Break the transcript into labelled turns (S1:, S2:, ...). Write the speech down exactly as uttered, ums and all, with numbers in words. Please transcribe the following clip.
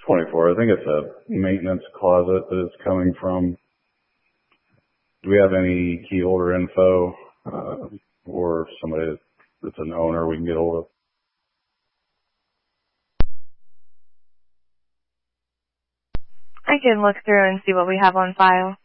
S1: twenty-four. I think it's a maintenance closet that it's coming from. Do we have any key holder info uh, or somebody that's an owner we can get hold of?
S2: I can look through and see what we have on file.